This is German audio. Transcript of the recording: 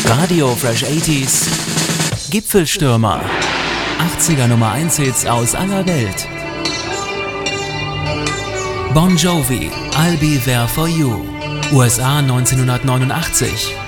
Radio Fresh 80s, Gipfelstürmer, 80er Nummer 1 Hits aus aller Welt. Bon Jovi, I'll Be There For You, USA 1989.